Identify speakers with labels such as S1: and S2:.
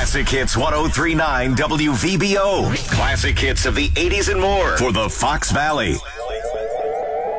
S1: Classic Hits 1039 WVBO. Classic hits of the 80s and more for the Fox Valley.